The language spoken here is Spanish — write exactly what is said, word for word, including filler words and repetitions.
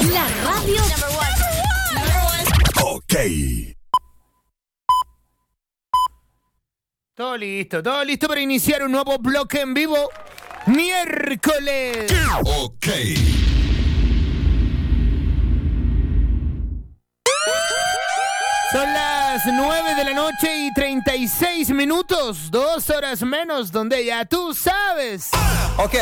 La radio number one. Number one. Ok. Todo listo, todo listo para iniciar un nuevo bloque en vivo. Miércoles. Ok. Son las nueve de la noche y treinta y seis minutos, dos horas menos, donde ya tú sabes. Ok,